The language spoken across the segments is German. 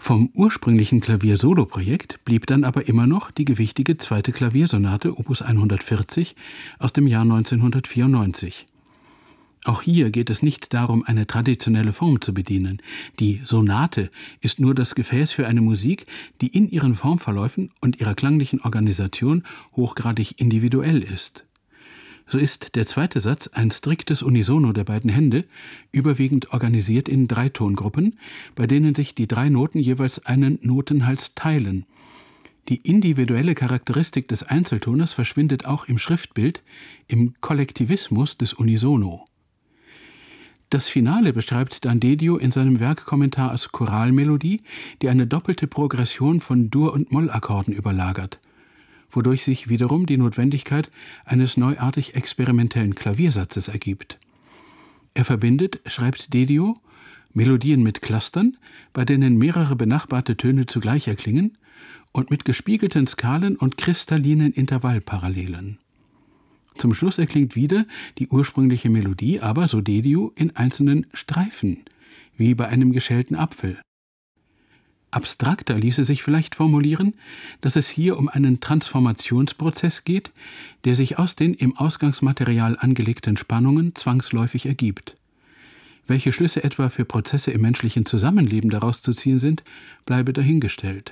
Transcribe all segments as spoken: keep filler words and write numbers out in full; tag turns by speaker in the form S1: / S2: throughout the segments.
S1: Vom ursprünglichen Klavier-Solo-Projekt blieb dann aber immer noch die gewichtige zweite Klaviersonate Opus hundertvierzig aus dem Jahr neunzehnhundertvierundneunzig. Auch hier geht es nicht darum, eine traditionelle Form zu bedienen. Die Sonate ist nur das Gefäß für eine Musik, die in ihren Formverläufen und ihrer klanglichen Organisation hochgradig individuell ist. So ist der zweite Satz ein striktes Unisono der beiden Hände, überwiegend organisiert in Dreitongruppen, bei denen sich die drei Noten jeweils einen Notenhals teilen. Die individuelle Charakteristik des Einzeltones verschwindet auch im Schriftbild, im Kollektivismus des Unisono. Das Finale beschreibt Dan Dedio in seinem Werkkommentar als Choralmelodie, die eine doppelte Progression von Dur- und Mollakkorden überlagert, wodurch sich wiederum die Notwendigkeit eines neuartig experimentellen Klaviersatzes ergibt. Er verbindet, schreibt Dedio, Melodien mit Clustern, bei denen mehrere benachbarte Töne zugleich erklingen, und mit gespiegelten Skalen und kristallinen Intervallparallelen. Zum Schluss erklingt wieder die ursprüngliche Melodie, aber, so Dedio, in einzelnen Streifen, wie bei einem geschälten Apfel. Abstrakter ließe sich vielleicht formulieren, dass es hier um einen Transformationsprozess geht, der sich aus den im Ausgangsmaterial angelegten Spannungen zwangsläufig ergibt. Welche Schlüsse etwa für Prozesse im menschlichen Zusammenleben daraus zu ziehen sind, bleibe dahingestellt.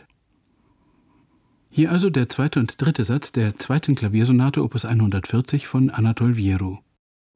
S1: Hier also der zweite und dritte Satz der zweiten Klaviersonate Opus hundertvierzig von Anatol Wieru.